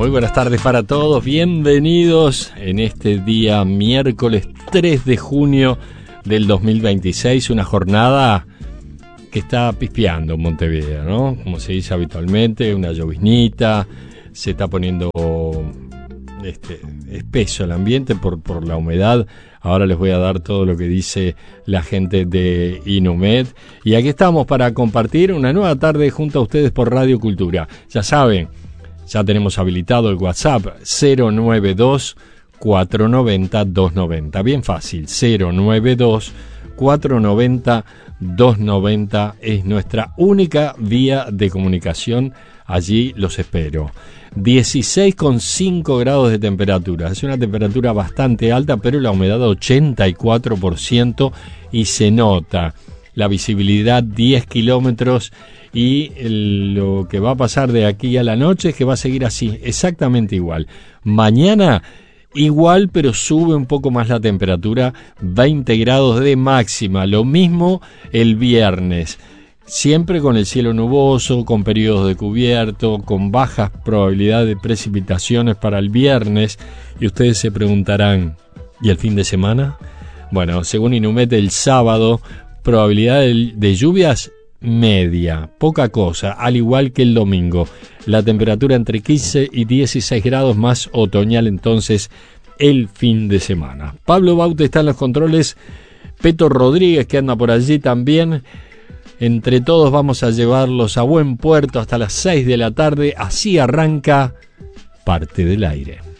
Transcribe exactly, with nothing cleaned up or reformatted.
Muy buenas tardes para todos, bienvenidos en este día miércoles tres de junio del dos mil veintiséis, una jornada que está pispeando en Montevideo, ¿no? Como se dice habitualmente, una lloviznita, se está poniendo este, espeso el ambiente por, por la humedad. Ahora les voy a dar todo lo que dice la gente de Inumet. Y aquí estamos para compartir una nueva tarde junto a ustedes por Radio Cultura. Ya saben, ya tenemos habilitado el WhatsApp cero nueve dos, cuatro nueve cero, dos nueve cero. Bien fácil, cero nueve dos, cuatro nueve cero, dos nueve cero es nuestra única vía de comunicación. Allí los espero. dieciséis coma cinco grados de temperatura. Es una temperatura bastante alta, pero la humedad ochenta y cuatro por ciento y se nota. La visibilidad diez kilómetros y el, lo que va a pasar de aquí a la noche es que va a seguir así, exactamente igual. Mañana igual, pero sube un poco más la temperatura, veinte grados de máxima. Lo mismo el viernes. Siempre con el cielo nuboso, con periodos de cubierto, con bajas probabilidades de precipitaciones para el viernes. Y ustedes se preguntarán, ¿y el fin de semana? Bueno, según Inumet, el sábado, probabilidad de, de lluvias media, poca cosa, al igual que el domingo. La temperatura entre quince y dieciséis grados, más otoñal entonces el fin de semana. Pablo Baute está en los controles, Peto Rodríguez que anda por allí también. Entre todos vamos a llevarlos a buen puerto hasta las seis de la tarde. Así arranca Parte del Aire.